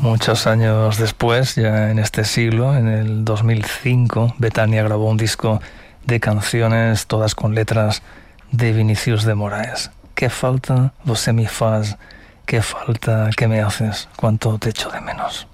Muchos años después, ya en este siglo, en el 2005, Betania grabó un disco de canciones, todas con letras de Vinicius de Moraes. ¿Qué falta? Você me faz. ¿Qué falta? ¿Qué me haces? ¿Cuánto te echo de menos?